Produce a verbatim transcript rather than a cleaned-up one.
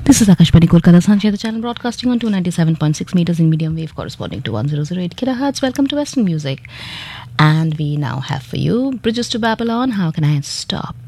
This is Akashvani Kolkata Sancheta channel broadcasting on two ninety-seven point six meters in medium wave corresponding to one thousand eight kilohertz. Welcome to Western Music. And we now have for you Bridges to Babylon, How Can I Stop?